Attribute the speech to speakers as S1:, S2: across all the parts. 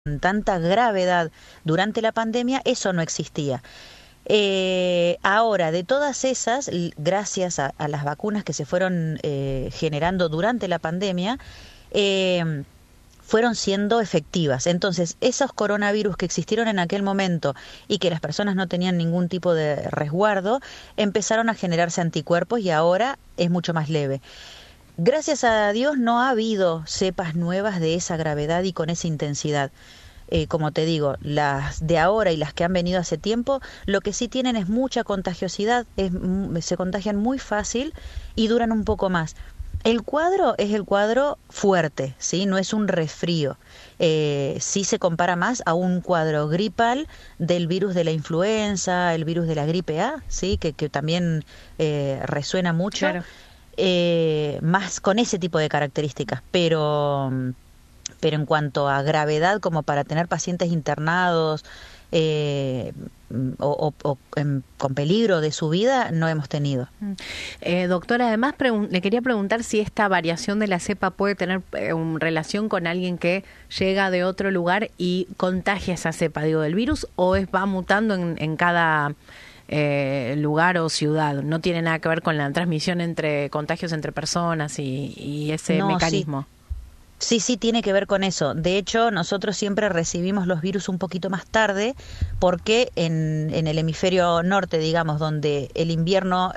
S1: tanta gravedad durante la pandemia, eso no existía. Ahora, de todas esas, gracias a las vacunas que se fueron generando durante la pandemia, fueron siendo efectivas. Entonces, esos coronavirus que existieron en aquel momento y que las personas no tenían ningún tipo de resguardo, empezaron a generarse anticuerpos y ahora es mucho más leve. Gracias a Dios no ha habido cepas nuevas de esa gravedad y con esa intensidad. Como te digo, las de ahora y las que han venido hace tiempo, lo que sí tienen es mucha contagiosidad, se contagian muy fácil y duran un poco más. El cuadro es el cuadro fuerte, ¿sí? No es un resfrío. Sí se compara más a un cuadro gripal del virus de la influenza, el virus de la gripe A, ¿sí? Que también resuena mucho.
S2: Claro.
S1: Más con ese tipo de características, pero en cuanto a gravedad, como para tener pacientes internados con peligro de su vida, no hemos tenido.
S2: Doctora, además le quería preguntar si esta variación de la cepa puede tener relación con alguien que llega de otro lugar y contagia esa cepa, digo, del virus, o va mutando en cada lugar o ciudad. No tiene nada que ver con la transmisión entre contagios entre personas y ese mecanismo.
S1: Sí, tiene que ver con eso. De hecho, nosotros siempre recibimos los virus un poquito más tarde porque en el hemisferio norte, digamos, donde el invierno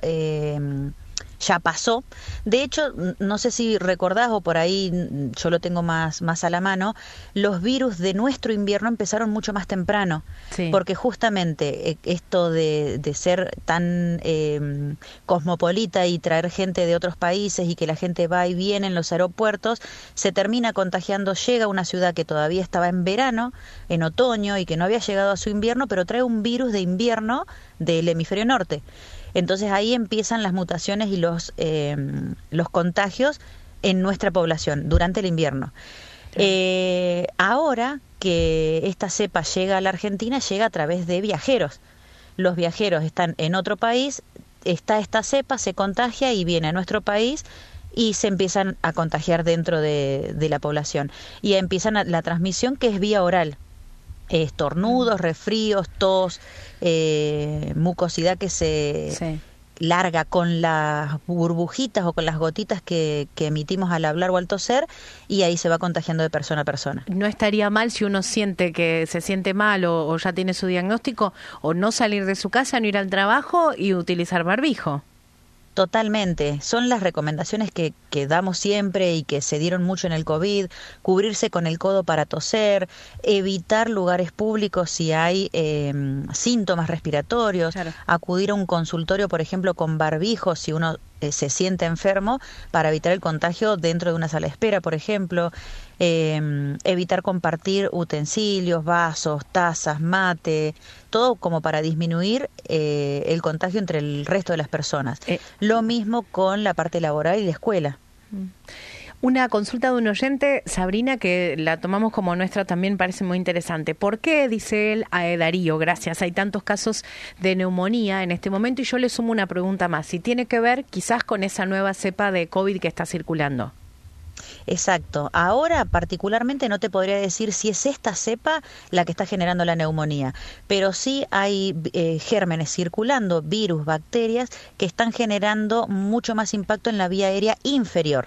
S1: ya pasó. De hecho, no sé si recordás o por ahí yo lo tengo más a la mano, los virus de nuestro invierno empezaron mucho más temprano,
S2: sí.
S1: Porque justamente esto de ser tan cosmopolita y traer gente de otros países y que la gente va y viene en los aeropuertos, se termina contagiando, llega a una ciudad que todavía estaba en verano, en otoño y que no había llegado a su invierno, pero trae un virus de invierno del hemisferio norte. Entonces ahí empiezan las mutaciones y los contagios en nuestra población durante el invierno. Sí. Ahora que esta cepa llega a la Argentina, llega a través de viajeros. Los viajeros están en otro país, está esta cepa, se contagia y viene a nuestro país y se empiezan a contagiar dentro de la población. Y empiezan la transmisión, que es vía oral. Estornudos, resfríos, tos, mucosidad que se larga con las burbujitas o con las gotitas que emitimos al hablar o al toser, y ahí se va contagiando de persona a persona.
S2: ¿No estaría mal si uno siente que se siente mal o ya tiene su diagnóstico, o no salir de su casa, no ir al trabajo y utilizar barbijo?
S1: Totalmente, son las recomendaciones que damos siempre y que se dieron mucho en el COVID: cubrirse con el codo para toser, evitar lugares públicos si hay síntomas respiratorios, claro. Acudir a un consultorio, por ejemplo, con barbijo si uno se siente enfermo, para evitar el contagio dentro de una sala de espera, por ejemplo. Evitar compartir utensilios, vasos, tazas, mate, todo como para disminuir el contagio entre el resto de las personas. Lo mismo con la parte laboral y la escuela.
S2: Una consulta de un oyente, Sabrina, que la tomamos como nuestra, también parece muy interesante. ¿Por qué, dice él, Darío, gracias, hay tantos casos de neumonía en este momento? Y yo le sumo una pregunta más, si tiene que ver quizás con esa nueva cepa de COVID que está circulando.
S1: Exacto. Ahora particularmente no te podría decir si es esta cepa la que está generando la neumonía, pero sí hay gérmenes circulando, virus, bacterias, que están generando mucho más impacto en la vía aérea inferior.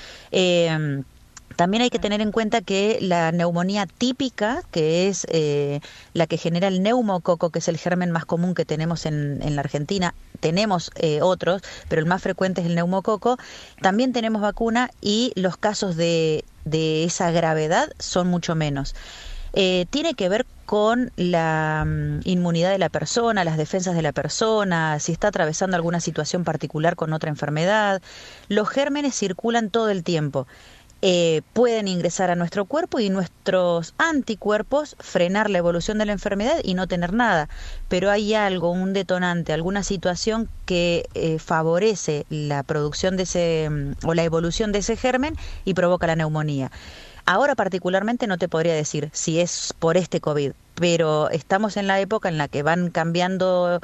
S1: También hay que tener en cuenta que la neumonía típica, que es la que genera el neumococo, que es el germen más común que tenemos en la Argentina, tenemos otros, pero el más frecuente es el neumococo, también tenemos vacuna y los casos de esa gravedad son mucho menos. Tiene que ver con la inmunidad de la persona, las defensas de la persona, si está atravesando alguna situación particular con otra enfermedad. Los gérmenes circulan todo el tiempo. Pueden ingresar a nuestro cuerpo y nuestros anticuerpos frenar la evolución de la enfermedad y no tener nada, pero hay algo, un detonante, alguna situación que favorece la producción de ese o la evolución de ese germen y provoca la neumonía. Ahora particularmente no te podría decir si es por este COVID, pero estamos en la época en la que van cambiando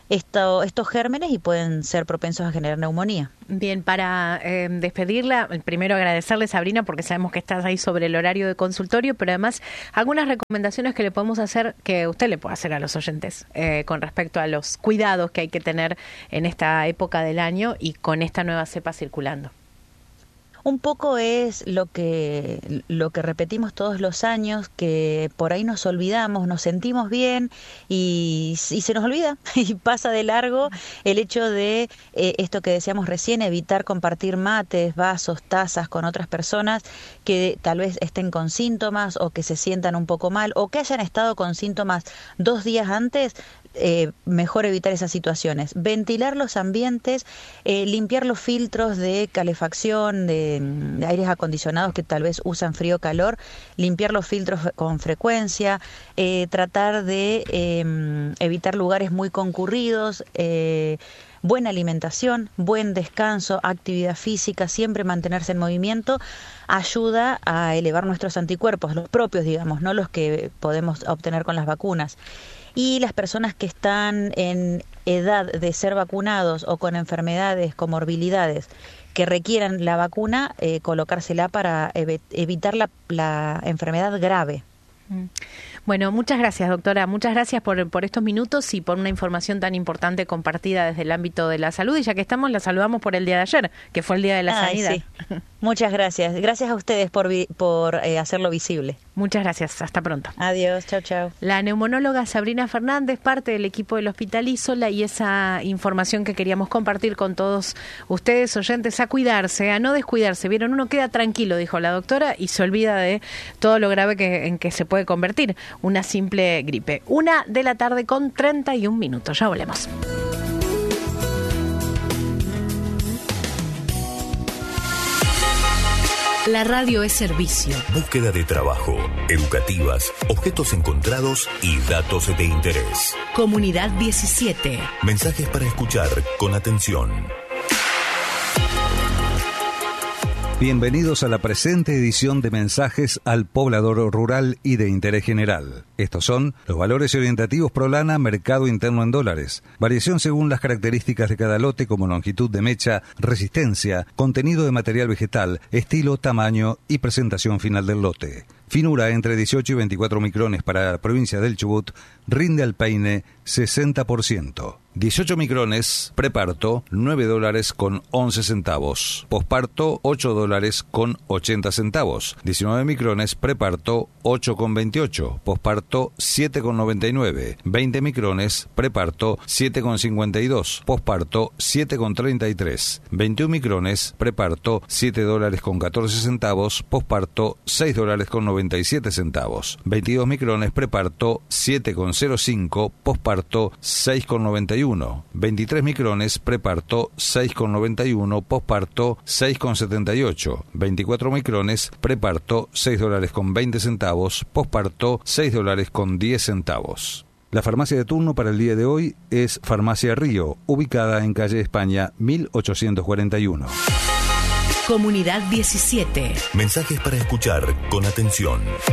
S1: estos gérmenes y pueden ser propensos a generar neumonía.
S2: Bien, para despedirla, primero agradecerle, Sabrina, porque sabemos que estás ahí sobre el horario de consultorio, pero además algunas recomendaciones que le podemos hacer, que usted le puede hacer a los oyentes con respecto a los cuidados que hay que tener en esta época del año y con esta nueva cepa circulando.
S1: Un poco es lo que repetimos todos los años, que por ahí nos olvidamos, nos sentimos bien y se nos olvida y pasa de largo el hecho de esto que decíamos recién, evitar compartir mates, vasos, tazas con otras personas que tal vez estén con síntomas o que se sientan un poco mal o que hayan estado con síntomas 2 días antes. Mejor evitar esas situaciones, ventilar los ambientes, limpiar los filtros de calefacción, de aires acondicionados que tal vez usan frío o calor, limpiar los filtros con frecuencia, tratar de evitar lugares muy concurridos, buena alimentación, buen descanso, actividad física, siempre mantenerse en movimiento, ayuda a elevar nuestros anticuerpos, los propios, digamos, no los que podemos obtener con las vacunas. Y las personas que están en edad de ser vacunados o con enfermedades, comorbilidades que requieran la vacuna, colocársela para evitar la enfermedad grave.
S2: Bueno, muchas gracias, doctora. Muchas gracias por estos minutos y por una información tan importante compartida desde el ámbito de la salud. Y ya que estamos, la saludamos por el día de ayer, que fue el Día de la Sanidad.
S1: Sí. Muchas gracias. Gracias a ustedes por hacerlo visible.
S2: Muchas gracias. Hasta pronto.
S1: Adiós. Chao, chao.
S2: La neumonóloga Sabrina Fernández, parte del equipo del Hospital Isola, y esa información que queríamos compartir con todos ustedes, oyentes, a cuidarse, a no descuidarse. Vieron, uno queda tranquilo, dijo la doctora, y se olvida de todo lo grave en que se puede convertir una simple gripe. 1:00 con 31 minutos. Ya volvemos.
S3: La radio es servicio.
S4: Búsqueda de trabajo, educativas, objetos encontrados y datos de interés.
S3: Comunidad 17.
S4: Mensajes para escuchar con atención.
S5: Bienvenidos a la presente edición de Mensajes al Poblador Rural y de Interés General. Estos son los valores orientativos Prolana, mercado interno en dólares. Variación según las características de cada lote como longitud de mecha, resistencia, contenido de material vegetal, estilo, tamaño y presentación final del lote. Finura entre 18 y 24 micrones para la provincia del Chubut, rinde al peine 60%. 18 micrones, preparto, $9 con 11 centavos. Posparto, $8 con 80 centavos. 19 micrones, preparto, 8 con 28. Posparto, 7 con 99. 20 micrones, preparto, 7 con 52. Posparto, 7 con 33. 21 micrones, preparto, $7 con 14 centavos. Posparto, $6 con 97 centavos. 22 micrones, preparto, 7 con 05. Posparto, 6 con 91. 23 micrones, preparto, 6,91, posparto, 6,78. 24 micrones, preparto, $6 con 20 centavos, posparto, $6 con 10 centavos. La farmacia de turno para el día de hoy es Farmacia Río, ubicada en calle España 1841.
S3: Comunidad 17.
S4: Mensajes para escuchar con atención.